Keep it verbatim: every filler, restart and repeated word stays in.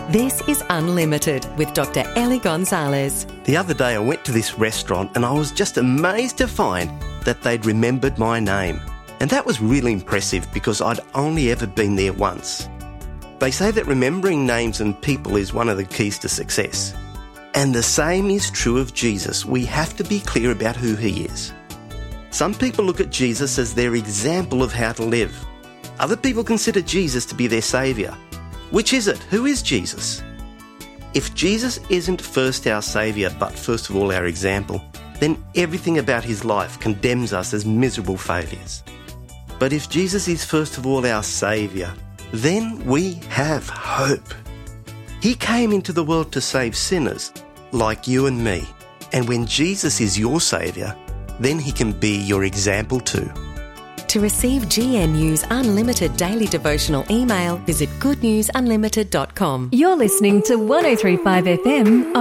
This is Unlimited with Doctor Ellie Gonzalez. The other day I went to this restaurant and I was just amazed to find that they'd remembered my name. And that was really impressive because I'd only ever been there once. They say that remembering names and people is one of the keys to success. And the same is true of Jesus. We have to be clear about who he is. Some people look at Jesus as their example of how to live. Other people consider Jesus to be their saviour. Which is it? Who is Jesus? If Jesus isn't first our saviour, but first of all our example, then everything about his life condemns us as miserable failures. But if Jesus is first of all our saviour, then we have hope. He came into the world to save sinners like you and me. And when Jesus is your saviour, then he can be your example too. To receive G N U's unlimited daily devotional email, visit good news unlimited dot com. You're listening to one oh three point five F M